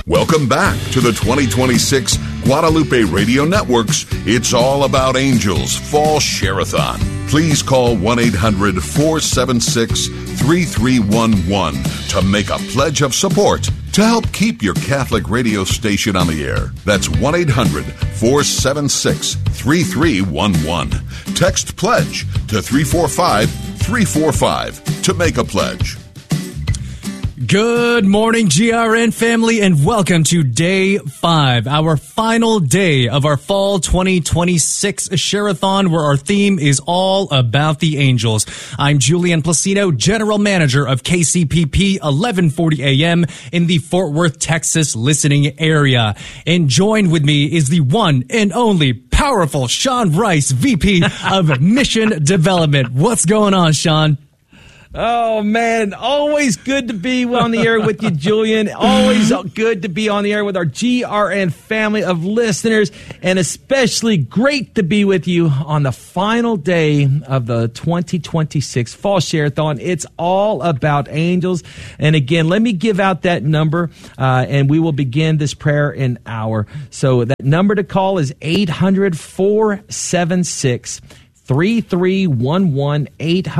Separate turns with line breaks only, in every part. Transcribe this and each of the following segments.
Welcome back to the 2026 Guadalupe Radio Network's It's All About Angels Fall Share-a-thon. Please call 1-800-476-3311 to make a pledge of support to help keep your Catholic radio station on the air. That's 1-800-476-3311. Text PLEDGE to 345-345 to make a pledge.
Good morning, GRN family, and welcome to Day 5, our final day of our Fall 2026 Share-a-thon, where our theme is all about the angels. I'm Julian Placino, General Manager of KCPP 1140 AM in the Fort Worth, Texas listening area. And joined with me is the one and only powerful Sean Rice, VP of Mission Development. What's going on, Sean?
Oh, man, always good to be on the air with you, Julian. Always good to be on the air with our GRN family of listeners, and especially great to be with you on the final day of the 2026 Fall Share-a-thon. It's all about angels. And again, let me give out that number, and we will begin this prayer in hour. So that number to call is 800-476 3311,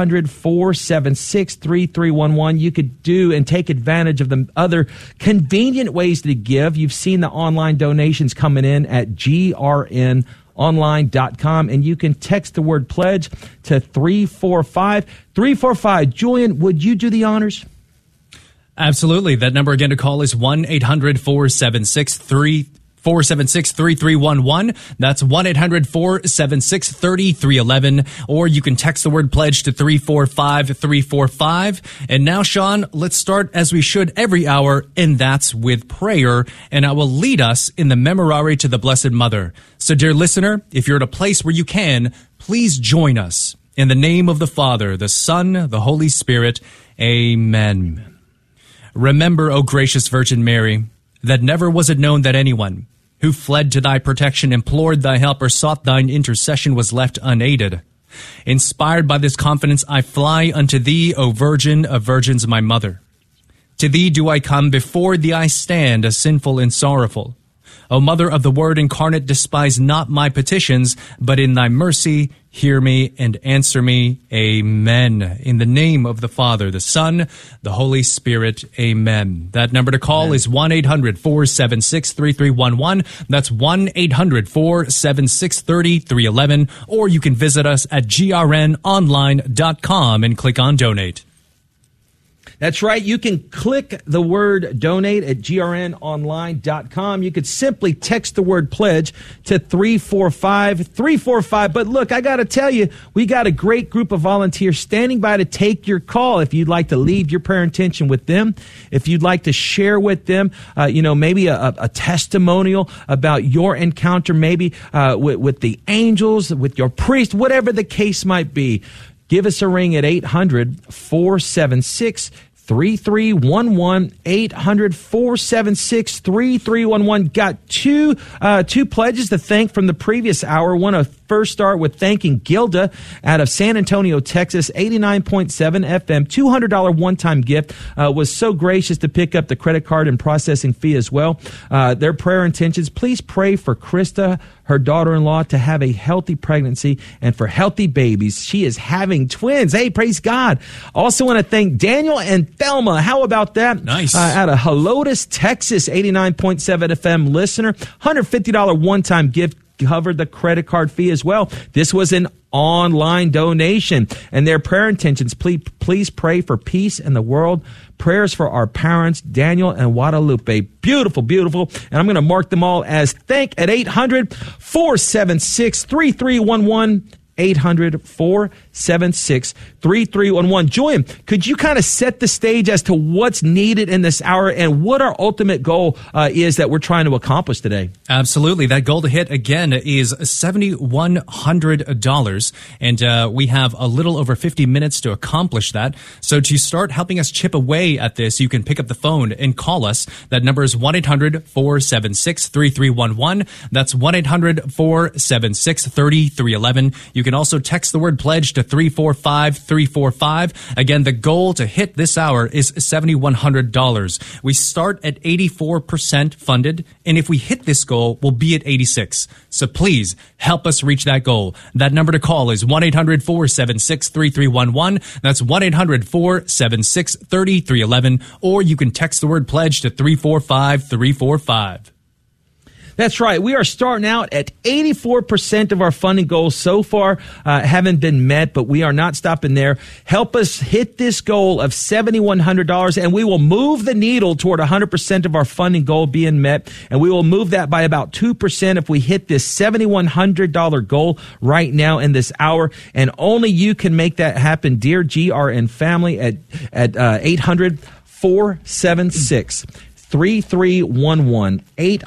800-476-3311. You could do and take advantage of the other convenient ways to give. You've seen the online donations coming in at grnonline.com, and you can text the word pledge to 345-345. Julian, would you do the honors?
Absolutely. That number again to call is 1-800-476-3311. 476-3311. That's 1-800-476-3311. Or you can text the word pledge to 345-345. And now, Sean, let's start as we should every hour, and that's with prayer. And I will lead us in the Memorare to the Blessed Mother. So, dear listener, if you're at a place where you can, please join us. In the name of the Father, the Son, the Holy Spirit. Amen. Remember, O gracious Virgin Mary, that never was it known that anyone who fled to thy protection, implored thy help, or sought thine intercession was left unaided. Inspired by this confidence, I fly unto thee, O Virgin of Virgins, my mother. To thee do I come, before thee I stand, a sinful and sorrowful. O Mother of the Word incarnate, despise not my petitions, but in thy mercy hear me and answer me. Amen. In the name of the Father, the Son, the Holy Spirit. Amen. That number to call is 1-800-476-3311. That's 1-800-476-3311. Or you can visit us at grnonline.com and click on Donate.
That's right. You can click the word donate at grnonline.com. You could simply text the word pledge to 345-345. But look, I got to tell you, we got a great group of volunteers standing by to take your call. If you'd like to leave your prayer intention with them, if you'd like to share with them, maybe a testimonial about your encounter, maybe with the angels, with your priest, whatever the case might be. Give us a ring at 800-476-3311, 800-476-3311. Got two pledges to thank from the previous hour. Want to first start with thanking Gilda out of San Antonio, Texas, 89.7 FM, $200 one-time gift. Was so gracious to pick up the credit card and processing fee as well. Their prayer intentions, please pray for Krista, her daughter-in-law, to have a healthy pregnancy and for healthy babies. She is having twins. Hey, praise God. Also want to thank Daniel and Thelma. How about that?
Nice.
Out of Helotes, Texas, 89.7 FM listener, $150 one-time gift. Covered the credit card fee as well. This was an online donation. And their prayer intentions, please pray for peace in the world. Prayers for our parents, Daniel and Guadalupe. Beautiful, beautiful. And I'm going to mark them all as thank at 800-476-3311. 800-476-3311. Julian, could you kind of set the stage as to what's needed in this hour and what our ultimate goal is that we're trying to accomplish today?
Absolutely. That goal to hit, again, is $7,100. And we have a little over 50 minutes to accomplish that. So to start helping us chip away at this, you can pick up the phone and call us. That number is 1-800-476-3311. That's 1-800-476-3311. You can also text the word pledge to 345-345. 345. Again, the goal to hit this hour is $7,100. We start at 84% funded, and if we hit this goal, we'll be at 86. So please help us reach that goal. That number to call is 1-800-476-3311. That's 1-800-476-3311. Or you can text the word pledge to 345-345.
That's right. We are starting out at 84% of our funding goals so far haven't been met, but we are not stopping there. Help us hit this goal of $7,100, and we will move the needle toward 100% of our funding goal being met, and we will move that by about 2% if we hit this $7,100 goal right now in this hour, and only you can make that happen, dear GRN family, at 800-476 3311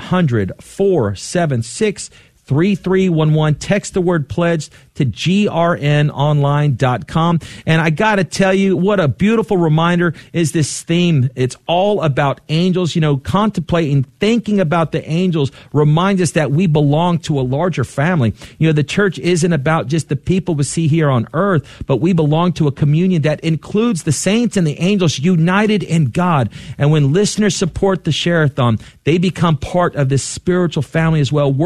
800-476-3311. Text the word pledge to grnonline.com. And I got to tell you, what a beautiful reminder is this theme. It's all about angels. You know, contemplating, thinking about the angels reminds us that we belong to a larger family. You know, the church isn't about just the people we see here on earth, but we belong to a communion that includes the saints and the angels united in God. And when listeners support the Share-a-thon, they become part of this spiritual family as well.